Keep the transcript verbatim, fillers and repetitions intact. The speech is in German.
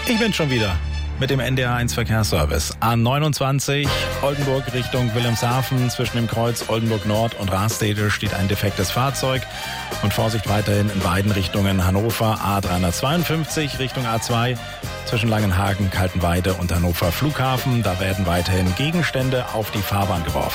Ich bin schon wieder mit dem N D R eins Verkehrsservice. A neunundzwanzig, Oldenburg Richtung Wilhelmshaven. Zwischen dem Kreuz Oldenburg Nord und Rastede steht ein defektes Fahrzeug. Und Vorsicht weiterhin in beiden Richtungen Hannover. A dreihundertzweiundfünfzig Richtung A zwei. Zwischen Langenhagen, Kaltenweide und Hannover Flughafen. Da werden weiterhin Gegenstände auf die Fahrbahn geworfen.